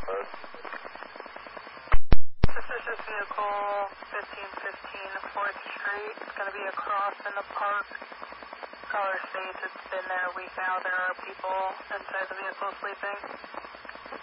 Suspicious vehicle 1515 4th Street. It's going to be across in the park. Caller states it's been there a week now. There are people inside the vehicle sleeping.